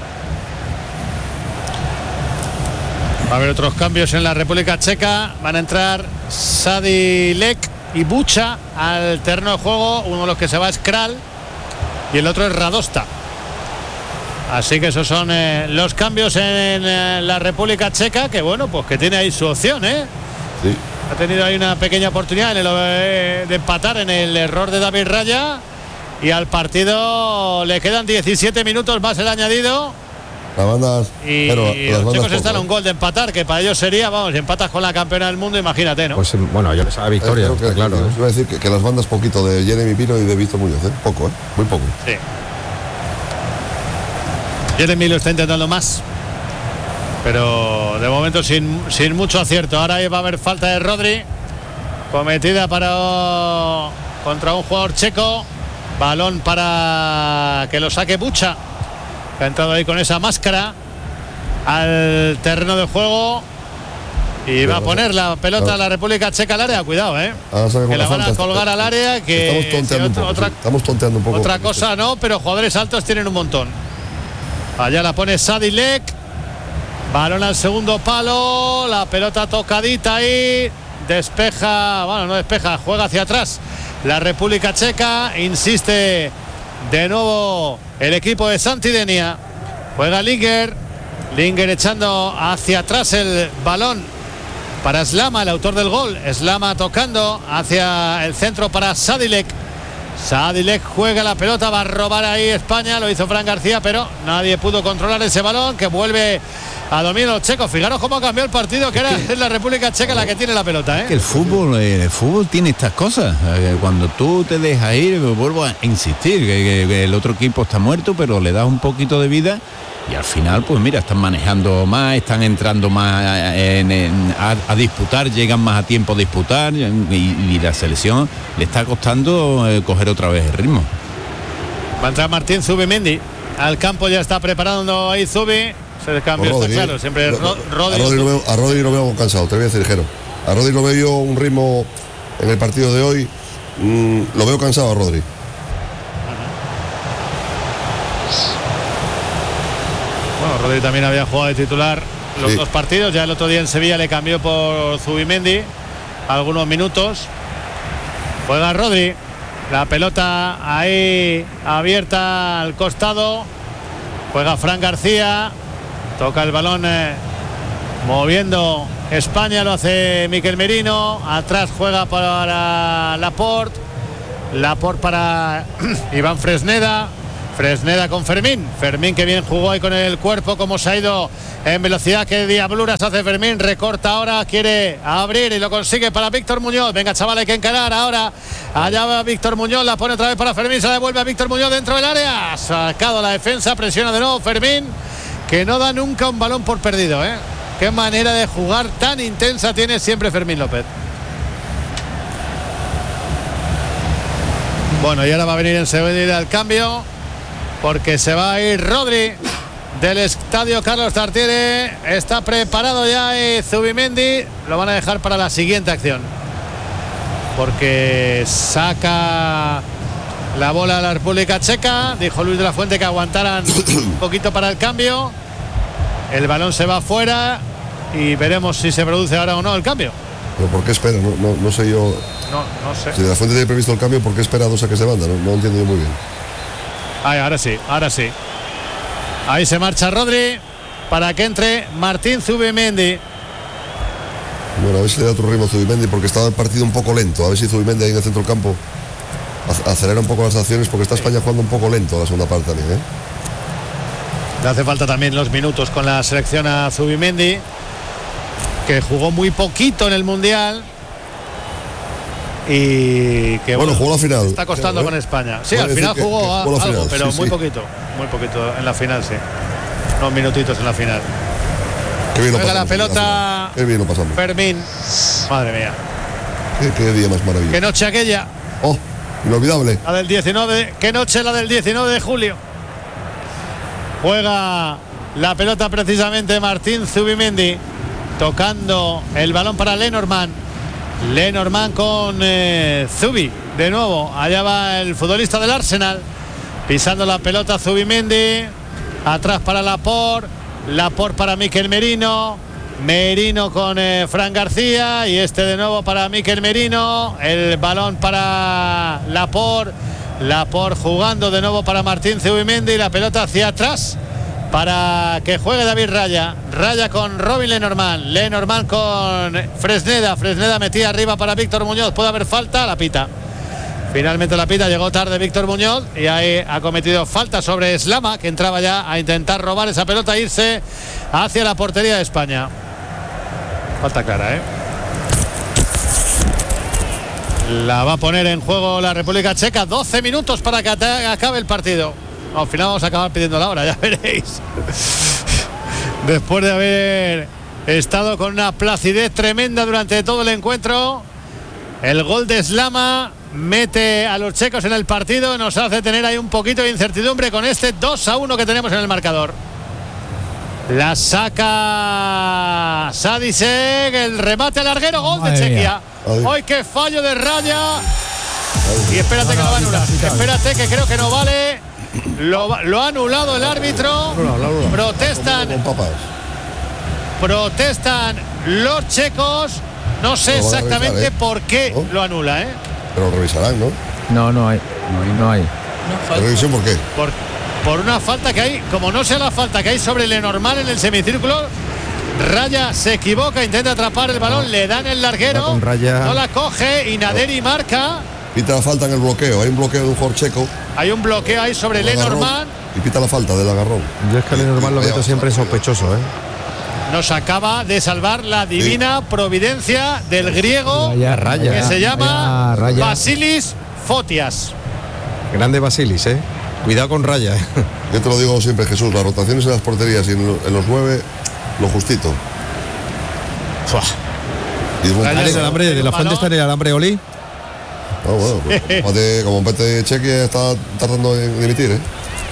Va a haber otros cambios en la República Checa. Van a entrar Sadilek y Bucha al terreno de juego. Uno de los que se va es Kral y el otro es Radosta. Así que esos son los cambios en la República Checa, que bueno, pues que tiene ahí su opción, Sí. Ha tenido ahí una pequeña oportunidad de empatar en el error de David Raya, y al partido le quedan 17 minutos más el añadido. Las bandas, y los chicos están a un gol de empatar, que para ellos sería, vamos, si empatas con la campeona del mundo, imagínate, ¿no? Pues bueno, yo les hago victoria, claro. Iba a decir que las bandas poquito de Jeremy Pino y de Víctor Muñoz, poco, muy poco. Sí. Jeremy lo está intentando más, pero de momento sin mucho acierto. Ahora va a haber falta de Rodri cometida contra un jugador checo. Balón para que lo saque Bucha, que ha entrado ahí con esa máscara al terreno de juego y va a poner la pelota a la República Checa al área. Cuidado, que la van a colgar al área, que estamos tonteando un poco. Otra cosa no, pero jugadores altos tienen un montón. Allá la pone Sadilek, balón al segundo palo, la pelota tocadita ahí, juega hacia atrás la República Checa. Insiste de nuevo el equipo de Santidenia, juega Linger echando hacia atrás el balón para Slama, el autor del gol. Slama tocando hacia el centro para Sadilek. Sadilek juega la pelota, va a robar ahí España, lo hizo Fran García, pero nadie pudo controlar ese balón, que vuelve a dominar los checos. Fijaros cómo cambió el partido, que es la República Checa la que tiene la pelota, Que el fútbol tiene estas cosas. Cuando tú te dejas ir, vuelvo a insistir, que el otro equipo está muerto, pero le das un poquito de vida y al final, pues mira, están manejando más, están entrando más a disputar, llegan más a tiempo a disputar, y la selección le está costando coger otra vez el ritmo. Va a entrar Martín Zubimendi. Al campo ya está preparando ahí Zubi. Se cambio está claro. Siempre Rodri. A Rodri lo veo cansado, te voy a decir, Jero. A Rodri lo veo yo un ritmo en el partido de hoy. Lo veo cansado a Rodri. Bueno, Rodri también había jugado de titular los dos partidos. Ya el otro día en Sevilla le cambió por Zubimendi algunos minutos. Juega Rodri. La pelota ahí abierta al costado. Juega Fran García. Toca el balón moviendo España. Lo hace Miquel Merino. Atrás juega para Laporte. Laporte para Iván Fresneda. Fresneda con Fermín. Fermín que bien jugó ahí con el cuerpo. Como se ha ido en velocidad. Qué diabluras hace Fermín. Recorta ahora. Quiere abrir y lo consigue para Víctor Muñoz. Venga, chaval, hay que encarar ahora. Allá va Víctor Muñoz. La pone otra vez para Fermín. Se la devuelve a Víctor Muñoz dentro del área. Ha sacado la defensa. Presiona de nuevo Fermín. Que no da nunca un balón por perdido, ¿eh? Qué manera de jugar tan intensa tiene siempre Fermín López. Bueno, y ahora va a venir enseguida el cambio. Porque se va a ir Rodri del estadio Carlos Tartiere. Está preparado ya Zubimendi. Lo van a dejar para la siguiente acción. Porque saca la bola a la República Checa. Dijo Luis de la Fuente que aguantaran un poquito para el cambio. El balón se va fuera y veremos si se produce ahora o no el cambio. ¿Pero por qué espera? No sé yo. No sé. Si de la Fuente tiene previsto el cambio, ¿por qué espera dos saques de banda? No entiendo yo muy bien. Ahora sí. Ahí se marcha Rodri para que entre Martín Zubimendi. Bueno, a ver si le da otro ritmo a Zubimendi porque estaba el partido un poco lento. A ver si Zubimendi ahí en el centro del campo acelera un poco las acciones porque está España jugando un poco lento la segunda parte también, ¿eh? Le hace falta también los minutos con la selección a Zubimendi, que jugó muy poquito en el Mundial y que bueno, jugó la final. Está costando con España. Sí, al final jugó algo, final, pero sí, muy poquito en la final, sí. Unos minutitos en la final. Qué bien juega la pelota. Qué bien lo pasamos. Fermín. Madre mía. Qué día más maravilloso. Qué noche aquella. Oh, inolvidable. La del 19. Qué noche la del 19 de julio. Juega la pelota precisamente Martín Zubimendi. Tocando el balón para Lenormand. Lenormand con Zubi. De nuevo. Allá va el futbolista del Arsenal. Pisando la pelota Zubimendi. Atrás para Laporte. Laporte para Miquel Merino. Merino con Fran García. Y de nuevo para Miquel Merino. El balón para Laporte. Laporte jugando de nuevo para Martín Zubimendi. La pelota hacia atrás para que juegue David Raya. Raya con Robin Lenormand. Lenormand con Fresneda. Fresneda metida arriba para Víctor Muñoz. Puede haber falta. La pita. Finalmente la pita. Llegó tarde Víctor Muñoz y ahí ha cometido falta sobre Slama, que entraba ya a intentar robar esa pelota e irse hacia la portería de España. Falta clara, La va a poner en juego la República Checa. 12 minutos para que acabe el partido. Al final vamos a acabar pidiendo la hora, ya veréis. Después de haber estado con una placidez tremenda durante todo el encuentro, el gol de Slama mete a los checos en el partido. Nos hace tener ahí un poquito de incertidumbre con este 2-1 que tenemos en el marcador. La saca Sadisek, el remate al larguero, gol de Chequia. ¡Ay, qué fallo de Raya! Y espérate que lo va a anular. Espérate que creo que no vale. Lo ha anulado el árbitro. Protestan los checos. No sé exactamente por qué lo anula, Pero lo revisarán, ¿no? No hay. ¿La revisión por qué? Por una falta que hay, como no sea la falta que hay sobre Lenormand en el semicírculo. Raya se equivoca, intenta atrapar el balón, le dan el larguero, no la coge y Naderi marca. Pita la falta en el bloqueo, hay un bloqueo de un jugador checo. Hay un bloqueo ahí sobre Lenormand. Y pita la falta del agarrón. Yo es que Lenormand lo meto siempre sospechoso, Nos acaba de salvar la divina providencia del griego Raya, que se llama Basilis Fotias. Grande Basilis, Cuidado con Raya. Yo te lo digo siempre, Jesús, las rotaciones en las porterías y en los 9, lo justito. Y el alambre de la Fuente está en el alambre, Oli. Bueno, pues, como Pete Cheque está tardando en dimitir, ¿eh?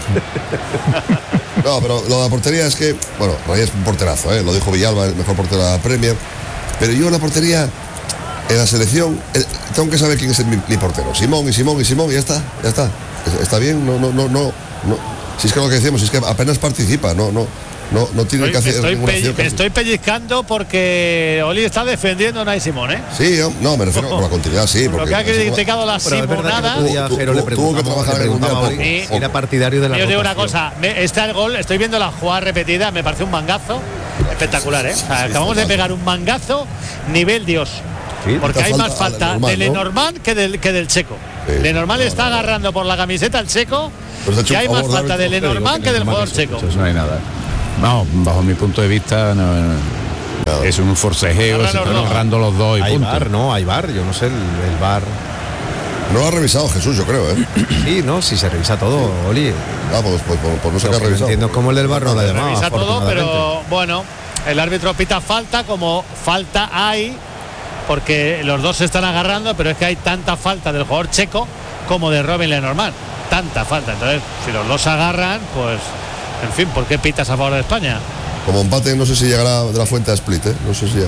No, pero lo de la portería es que, bueno, Reyes es un porterazo, ¿eh? Lo dijo Villalba, el mejor portero de la Premier. Pero yo en la portería, en la selección, tengo que saber quién es mi portero. Simón, y ya está. Está bien, no. Si es que lo que decíamos, es que apenas participa, no tiene que hacer ninguna acción. Me estoy pellizcando porque Oli está defendiendo a Unai Simón, ¿eh? Sí, no, me refiero con la continuidad, sí. Por lo que ha criticado la Simonada. Tuvo que trabajar en el Mundial. Era partidario de la Yo digo una cosa, está el gol, estoy viendo la jugada repetida, me parece un mangazo espectacular, ¿eh? O sea, acabamos de pegar un mangazo nivel Dios. Sí, porque hay más falta de Lenormand, ¿no?, que del Checo. Sí. Lenormand está agarrando por la camiseta al Checo, y hay más falta de Lenormand que del jugador checo. Eso no hay nada. No, bajo mi punto de vista, es un forcejeo, se están agarrando los dos y hay punto. VAR, ¿no? Hay VAR, yo no sé, el VAR. No lo ha revisado Jesús, yo creo, ¿eh? Sí, no, si se revisa todo, Oli. Vamos, pues no sé qué ha revisado. Entiendo cómo el del VAR no la ha llamado. Revisa todo, pero bueno, el árbitro pita falta, como falta hay, porque los dos se están agarrando, pero es que hay tanta falta del jugador checo como de Robin Lenormand. Tanta falta. Entonces, si los dos se agarran, pues, en fin, ¿por qué pitas a favor de España? Como empate, no sé si llegará de la Fuente a Split, ¿eh? No sé si llegará.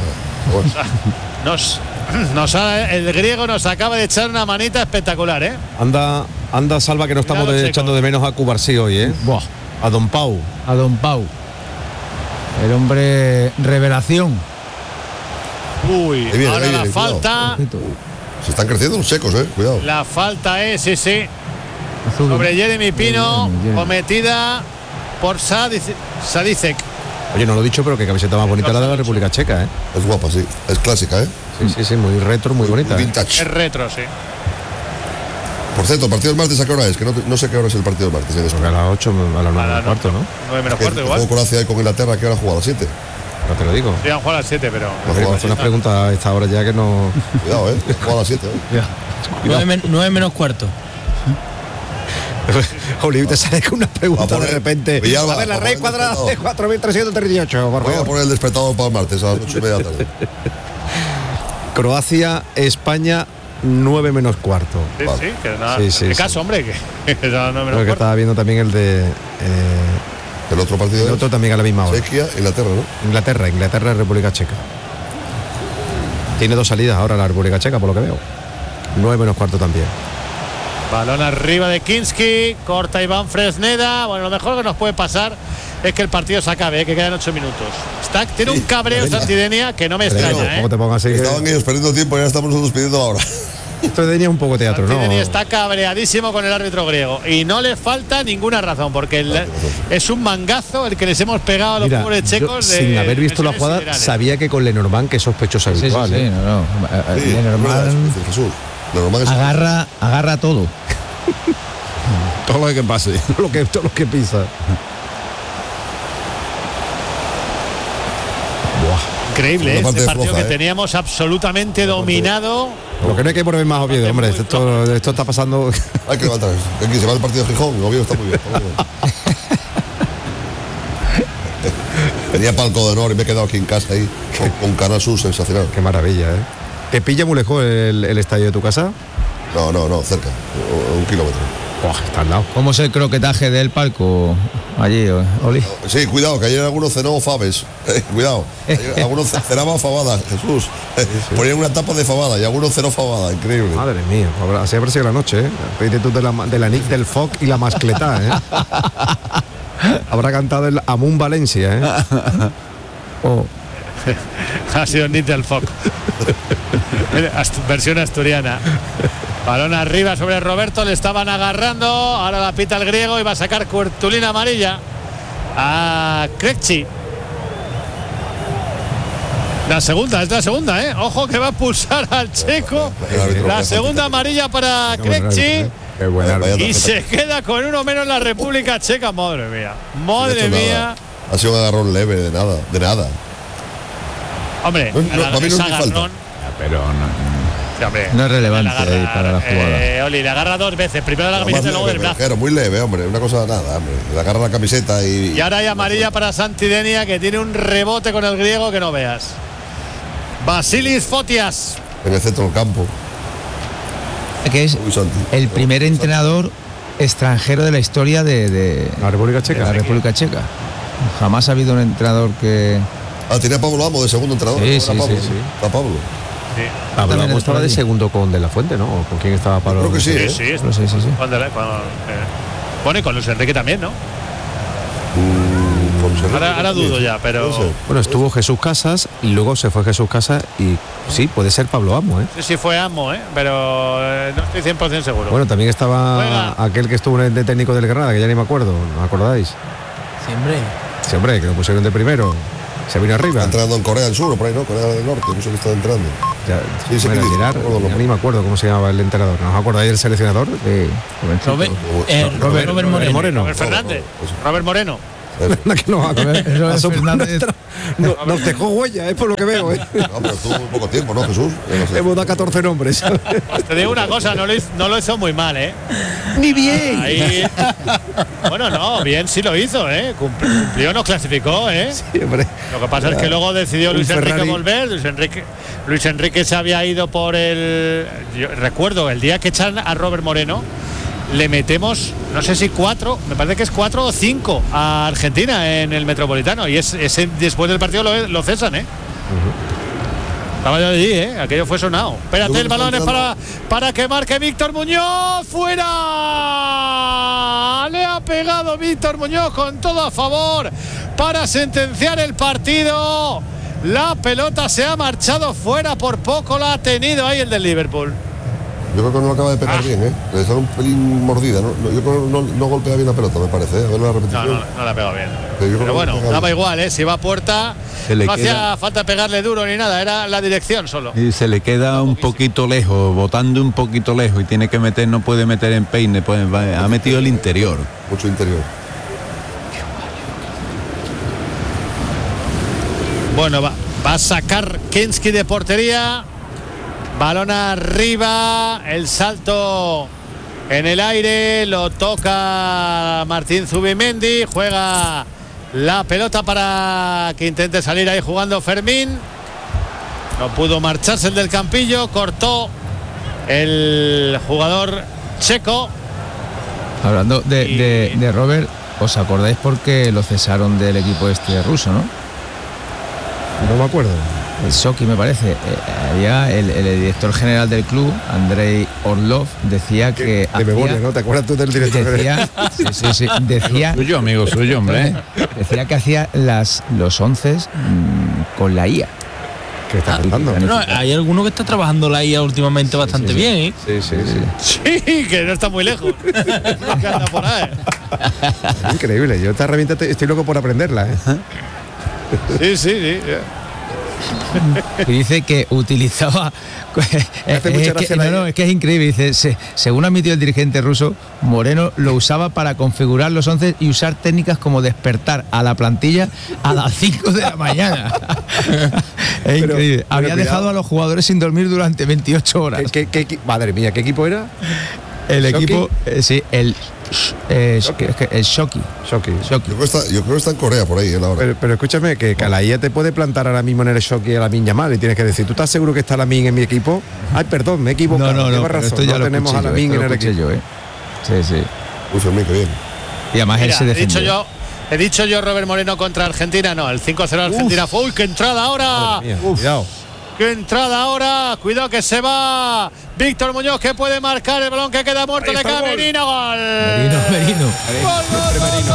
Bueno. El griego nos acaba de echar una manita espectacular, ¿eh? Anda, Salva, que no estamos echando de menos a Cubarsí hoy, ¿eh? Buah. A Don Pau. El hombre revelación. Uy, ahora la falta. Se están creciendo los checos, cuidado. La falta es, sí. Sobre Jeremy Pino, cometida por Sadicek. Oye, no lo he dicho, pero qué camiseta más bonita la de la República Checa, ¿eh? Es guapa, sí. Es clásica, ¿eh? Sí, muy retro, muy bonita. Vintage. Es retro, sí. Por cierto, ¿el partido del martes a qué hora es? Que no sé qué hora es el partido del martes. A las 8, a las 9 menos cuarto, ¿no? 9 menos cuarto, igual. Juego Croacia con Inglaterra, ¿a qué hora juega? ¿A las 7? No te lo digo. Sí, han jugado a las 7, pero. Me hace unas preguntas a esta hora ya que no. Cuidado, juega a las 7, 9 menos cuarto. Oliver te sale con una pregunta de repente. Villalba, a ver, la raíz cuadrada de 4.338, por favor. Voy a poner el despertador para el martes a las 8:30 de la tarde. Croacia, España, 9 menos cuarto. Sí, que nada. ¿Qué caso, hombre? Que que estaba viendo también el de. El otro partido. El otro también a la misma hora. Chequia, Inglaterra, ¿no? Inglaterra, República Checa. Tiene 2 salidas ahora la República Checa, por lo que veo. 9 menos cuarto también. Balón arriba de Kinski, corta Iván Fresneda. Bueno, lo mejor que nos puede pasar es que el partido se acabe, que quedan 8 minutos. Tiene un cabreo Santidenia que no me extraña, ¿Cómo te pongas así? Estaban ellos perdiendo tiempo y ahora estamos nosotros pidiendo ahora. Esto tenía un poco teatro, Santidenia, ¿no? está cabreadísimo con el árbitro griego y no le falta ninguna razón, porque es un mangazo el que les hemos pegado a los pobres checos. Sin haber visto la jugada, generales. Sabía que con Lenormand, que es sospechoso habitual. Lenormand agarra todo. Todo lo que pase. todo lo que pisa. Increíble, este partido floja, que teníamos absolutamente dominado. Lo que no hay que poner más Oviedo, hombre. Esto está pasando. Hay que levantar eso. Se va el partido de Gijón. Oviedo está muy bien. Tenía palco de honor y me he quedado aquí en casa ahí con Canal Sur sensacional. Qué maravilla, ¿eh? ¿Te pilla muy lejos el estadio de tu casa? No, cerca. 1 kilómetro. Está al lado. ¿Cómo es el croquetaje del palco allí, Oli? Sí, cuidado, que ayer algunos cenó faves. Cuidado. Algunos cenaban fabada, Jesús. Ponían una tapa de fabada y algunos cenó fabada. Increíble. Madre mía, así habrá sido la noche, ¿eh? Pediste tú de la Nick del Foc y la Mascletá, ¿eh? Habrá cantado el Amun Valencia, ¿eh? Ha sido Nick del Foc. Versión asturiana. Balón arriba sobre Roberto, le estaban agarrando, ahora la pita el griego y va a sacar cartulina amarilla a Krekci. Es la segunda, ojo que va a pulsar al checo. La segunda amarilla para Krekci. Y se queda con 1 menos la República Checa. Madre mía. Ha sido un agarrón leve, de nada. Hombre, para mí no es falta. Pero no es relevante para la jugada. Oli le agarra 2 veces, primero la camiseta y luego del brazo. Muy leve, hombre, una cosa nada, hombre. Le agarra la camiseta y ahora hay amarilla para Santidenia, que tiene un rebote con el griego que no veas. Vasilis Fotias. En el centro del campo. Que es el primer entrenador extranjero de la historia de la República Checa. De la República Checa. Jamás ha habido un entrenador que... tenía a Pablo Amo de segundo entrenador. Sí. A Pablo. Sí. Pablo Amo estaba de segundo con De La Fuente, ¿no? ¿O con quién estaba Pablo? Creo que sí. Sí. Pone con Luis Enrique también, ¿no? Ahora dudo ya, pero... Bueno, estuvo Jesús Casas y luego se fue Jesús Casas y sí, puede ser Pablo Amo, ¿eh? Sí, fue Amo, pero no estoy 100% seguro. Bueno, también estaba aquel que estuvo de técnico del Granada, que ya ni me acuerdo, ¿no acordáis? Sí, hombre, que lo pusieron de primero. Se vino arriba. Está entrando en Corea del Sur o por ahí, ¿no? Corea del Norte, no sé qué está entrando. Ya, sí, se ni me acuerdo cómo se llamaba el entrenador. ¿No os acordáis del seleccionador? Robert Moreno. Robert Fernández. Robert Moreno. Que nos dejó huella, es por lo que veo. No, pero estuvo muy poco tiempo, ¿no, Jesús? No sé. Hemos dado 14 nombres. Te digo una cosa, no lo hizo muy mal, ¿eh? ¡Ni bien! Ahí... Bueno, no, bien sí lo hizo, ¿eh? Cumplió, nos clasificó, ¿eh? Sí, hombre. Lo que pasa es que luego decidió Luis Enrique volver. Luis Enrique se había ido por el... Yo recuerdo, el día que echan a Robert Moreno, le metemos, no sé si 4, me parece que es 4 o 5 a Argentina en el Metropolitano. Y ese después del partido lo cesan, ¿eh? Estaba yo allí, aquello fue sonado. Espérate, el balón es para que marque Víctor Muñoz. ¡Fuera! Le ha pegado Víctor Muñoz con todo a favor para sentenciar el partido. La pelota se ha marchado fuera, por poco la ha tenido ahí el del Liverpool. Yo creo que no lo acaba de pegar bien, ¿eh? Le está un pelín mordida, ¿no? Yo creo que no golpea bien la pelota, me parece, A ver la repetición. No la ha pegado bien. Pero bueno, daba igual, ¿eh? Si va a puerta, no hacía falta pegarle duro ni nada, era la dirección solo. Y se le queda un poquito lejos, botando un poquito lejos y tiene que meter, no puede meter en peine, ha metido el interior. Mucho interior. Bueno, va a sacar Kinski de portería. Balón arriba, el salto en el aire, lo toca Martín Zubimendi, juega la pelota para que intente salir ahí jugando Fermín. No pudo marcharse el del Campillo, cortó el jugador checo. Hablando de Robert, ¿os acordáis por qué lo cesaron del equipo ruso, no? No me acuerdo. El Sochi, me parece. Había el director general del club, Andrei Orlov, decía que... De memoria, ¿no? ¿Te acuerdas tú del director general? Sí. Decía... Suyo, amigo suyo, hombre. Decía que hacía los 11 con la IA. ¿Qué está contando? No, hay alguno que está trabajando la IA últimamente bastante bien, ¿eh? Sí, que no está muy lejos. Que anda por ahí. Increíble. Yo esta herramienta estoy loco por aprenderla, ¿eh? Sí. Y dice que utilizaba es que es increíble, dice, según admitió el dirigente ruso, Moreno lo usaba para configurar los 11 y usar técnicas como despertar a la plantilla a las 5 de la mañana. Es increíble. Había dejado a los jugadores sin dormir durante 28 horas. Madre mía, ¿qué equipo era? El equipo, el Sochi. Yo creo que está en Corea por ahí, la hora. Pero escúchame, que la IA te puede plantar ahora mismo en el Sochi a Lamine Yamal y tienes que decir, ¿tú estás seguro que está Lamine en mi equipo? Ay, perdón, me he equivocado. No, razón, esto ya no tenemos a Lamine en el equipo. Sí. Uy, qué bien. Y además él se defendió. He dicho yo Robert Moreno contra Argentina, no, el 5-0 Argentina fue. ¡Uy, qué entrada ahora! Cuidado. ¡Qué entrada ahora! Cuidado que se va Víctor Muñoz, que puede marcar el balón que queda muerto. Le cae Merino. ¡Gol! Merino. ¡Gol!